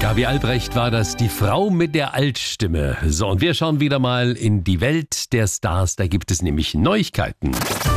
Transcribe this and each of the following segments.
Gabi Albrecht war das, die Frau mit der Altstimme. So, und wir schauen wieder mal in die Welt der Stars. Da gibt es nämlich Neuigkeiten.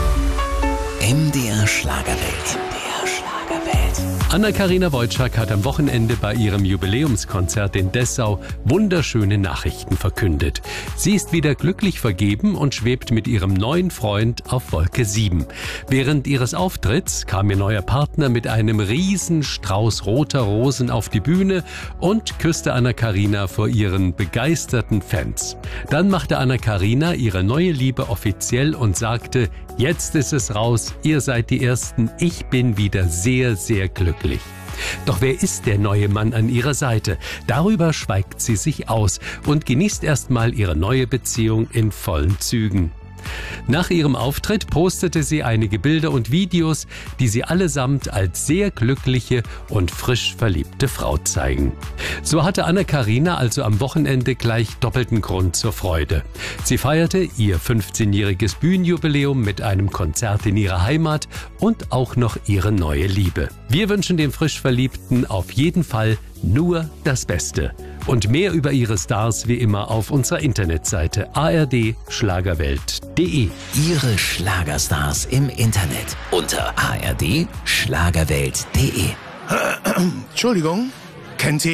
MDR Schlagerwelt. Anna-Karina Wojcik hat am Wochenende bei ihrem Jubiläumskonzert in Dessau wunderschöne Nachrichten verkündet. Sie ist wieder glücklich vergeben und schwebt mit ihrem neuen Freund auf Wolke 7. Während ihres Auftritts kam ihr neuer Partner mit einem riesen Strauß roter Rosen auf die Bühne und küsste Anna-Karina vor ihren begeisterten Fans. Dann machte Anna-Karina ihre neue Liebe offiziell und sagte: Jetzt ist es raus, ihr seid die Ersten, ich bin wieder sehr, sehr glücklich. Doch wer ist der neue Mann an ihrer Seite? Darüber schweigt sie sich aus und genießt erstmal ihre neue Beziehung in vollen Zügen. Nach ihrem Auftritt postete sie einige Bilder und Videos, die sie allesamt als sehr glückliche und frisch verliebte Frau zeigen. So hatte Anna-Karina also am Wochenende gleich doppelten Grund zur Freude. Sie feierte ihr 15-jähriges Bühnenjubiläum mit einem Konzert in ihrer Heimat und auch noch ihre neue Liebe. Wir wünschen den frisch Verliebten auf jeden Fall nur das Beste. Und mehr über ihre Stars wie immer auf unserer Internetseite ardschlagerwelt.de. Ihre Schlagerstars im Internet unter ardschlagerwelt.de. Entschuldigung, kennt ihr